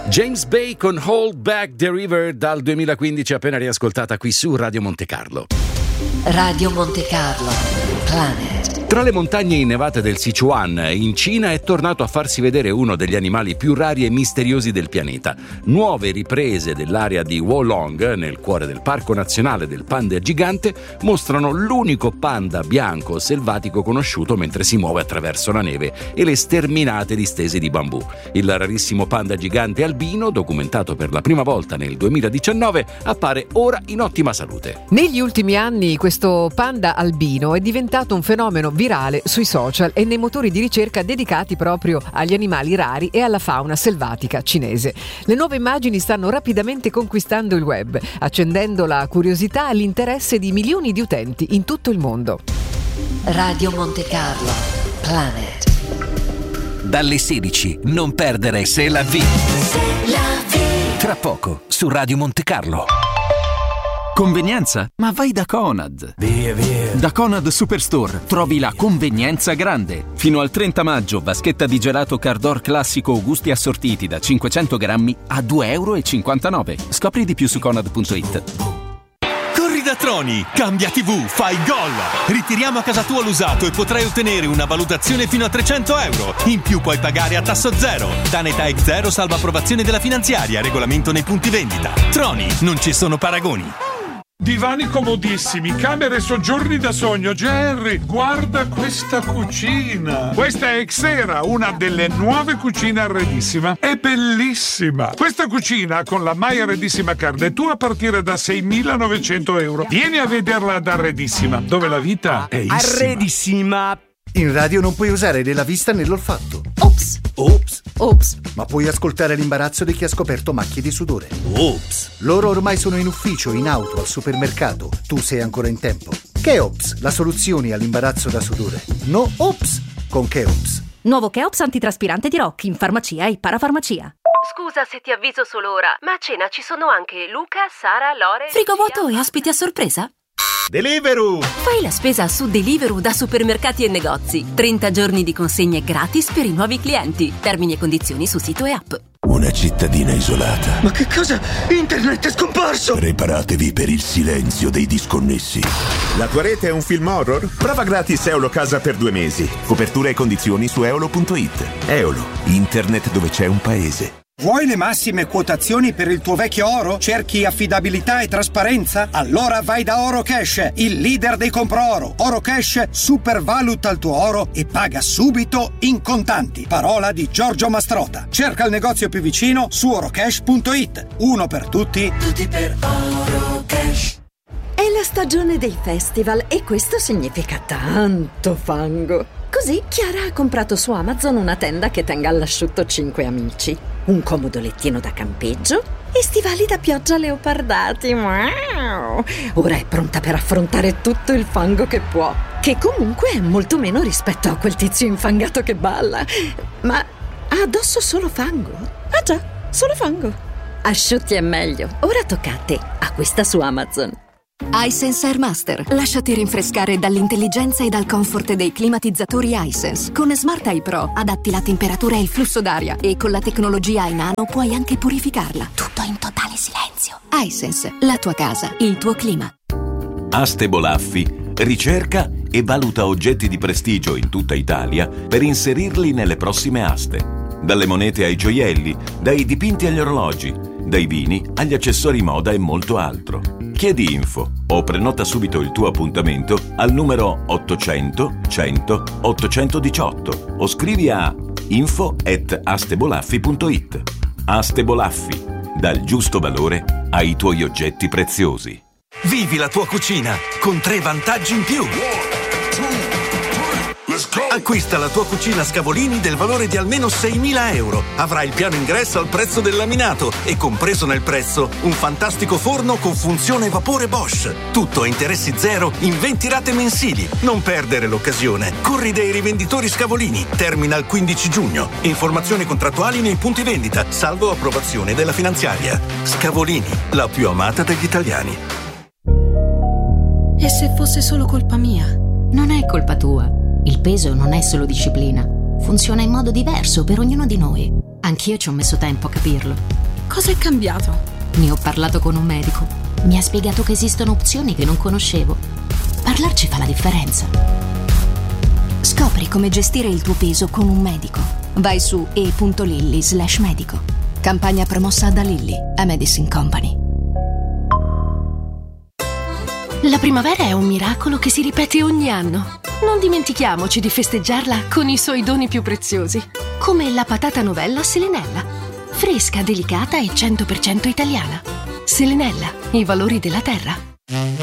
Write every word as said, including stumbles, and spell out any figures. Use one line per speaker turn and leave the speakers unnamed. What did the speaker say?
James Bay con Hold Back the River dal duemilaquindici, appena riascoltata qui su Radio Monte Carlo.
Radio Monte Carlo, Planet.
Tra le montagne innevate del Sichuan, in Cina, è tornato a farsi vedere uno degli animali più rari e misteriosi del pianeta. Nuove riprese dell'area di Wolong, nel cuore del Parco Nazionale del Panda Gigante, mostrano l'unico panda bianco selvatico conosciuto mentre si muove attraverso la neve e le sterminate distese di bambù. Il rarissimo panda gigante albino, documentato per la prima volta nel duemiladiciannove, appare ora in ottima salute.
Negli ultimi anni questo panda albino è diventato un fenomeno virale sui social e nei motori di ricerca dedicati proprio agli animali rari e alla fauna selvatica cinese. Le nuove immagini stanno rapidamente conquistando il web, accendendo la curiosità e l'interesse di milioni di utenti in tutto il mondo.
Radio Monte Carlo, Planet.
Dalle sedici, non perdere C'est la vie.
C'est la vie.
Tra poco, su Radio Monte Carlo.
Convenienza? Ma vai da Conad.
Via, via.
Da Conad Superstore trovi la convenienza grande. Fino al trenta maggio, vaschetta di gelato Cardor classico gusti assortiti da cinquecento grammi a due e cinquantanove euro. Scopri di più su conad punto it.
Corri da Troni, cambia tivù, fai gol. Ritiriamo a casa tua l'usato e potrai ottenere una valutazione fino a trecento euro. In più puoi pagare a tasso zero. Danetech zero, salva approvazione della finanziaria, regolamento nei punti vendita. Troni, non ci sono paragoni.
Divani comodissimi, camere e soggiorni da sogno. Jerry, guarda questa cucina. Questa è Xera, una delle nuove cucine Arredissima. È bellissima. Questa cucina con la mai Arredissima Card è tua a partire da seimilanovecento euro. Vieni a vederla ad Arredissima, dove la vita è issima.
Arredissima.
In radio non puoi usare né la vista né l'olfatto.
Ops.
Ops.
Ops.
Ma puoi ascoltare l'imbarazzo di chi ha scoperto macchie di sudore.
Ops.
Loro ormai sono in ufficio, in auto, al supermercato. Tu sei ancora in tempo. Cheops, la soluzione all'imbarazzo da sudore. No Ops con Cheops.
Nuovo Cheops antitraspirante di Rock in farmacia e parafarmacia.
Scusa se ti avviso solo ora, ma a cena ci sono anche Luca, Sara, Lore...
Frigo vuoto e ospiti a sorpresa?
Deliveroo!
Fai la spesa su Deliveroo da supermercati e negozi. trenta giorni di consegne gratis per i nuovi clienti. Termini e condizioni su sito e app.
Una cittadina isolata.
Ma che cosa? Internet è scomparso!
Preparatevi per il silenzio dei disconnessi.
La tua rete è un film horror? Prova gratis Eolo Casa per due mesi. Copertura e condizioni su eolo punto it. Eolo, internet dove c'è un paese.
Vuoi le massime quotazioni per il tuo vecchio oro? Cerchi affidabilità e trasparenza? Allora vai da Oro Cash, il leader dei compro-oro. Oro Cash supervaluta il tuo oro e paga subito in contanti. Parola di Giorgio Mastrota. Cerca il negozio più vicino su orocash punto it. Uno per tutti,
tutti per Oro Cash.
È la stagione dei festival e questo significa tanto fango. Così Chiara ha comprato su Amazon una tenda che tenga all'asciutto cinque amici, un comodo lettino da campeggio e stivali da pioggia leopardati. Wow! Ora è pronta per affrontare tutto il fango che può, che comunque è molto meno rispetto a quel tizio infangato che balla. Ma ha addosso solo fango? Ah già, solo fango. Asciutti è meglio. Ora tocca a te. Acquista su Amazon.
iSense Air Master. Lasciati rinfrescare dall'intelligenza e dal comfort dei climatizzatori iSense. Con Smart Eye Pro adatti la temperatura e il flusso d'aria e con la tecnologia iNano puoi anche purificarla. Tutto in totale silenzio. iSense, la tua casa, il tuo clima.
Aste Bolaffi ricerca e valuta oggetti di prestigio in tutta Italia per inserirli nelle prossime aste. Dalle monete ai gioielli, dai dipinti agli orologi, dai vini agli accessori moda e molto altro. Chiedi info o prenota subito il tuo appuntamento al numero ottocento cento ottocentodiciotto o scrivi a info at astebolaffi punto it. Aste Bolaffi, dal giusto valore ai tuoi oggetti preziosi.
Vivi la tua cucina con tre vantaggi in più. Acquista la tua cucina Scavolini del valore di almeno seimila euro. Avrai il piano ingresso al prezzo del laminato e compreso nel prezzo un fantastico forno con funzione vapore Bosch. Tutto a interessi zero in venti rate mensili. Non perdere l'occasione. Corri dai rivenditori Scavolini. Termina il quindici giugno. Informazioni contrattuali nei punti vendita, salvo approvazione della finanziaria. Scavolini, la più amata degli italiani.
E se fosse solo colpa mia?
Non è colpa tua. Il peso non è solo disciplina. Funziona in modo diverso per ognuno di noi. Anch'io ci ho messo tempo a capirlo.
Cosa è cambiato?
Ne ho parlato con un medico. Mi ha spiegato che esistono opzioni che non conoscevo. Parlarci fa la differenza. Scopri come gestire il tuo peso con un medico. Vai su e punto lilly slash medico. Campagna promossa da Lilly, a Medicine Company.
La primavera è un miracolo che si ripete ogni anno. Non dimentichiamoci di festeggiarla con i suoi doni più preziosi, come la patata novella Selenella. Fresca, delicata e cento per cento italiana. Selenella, i valori della terra.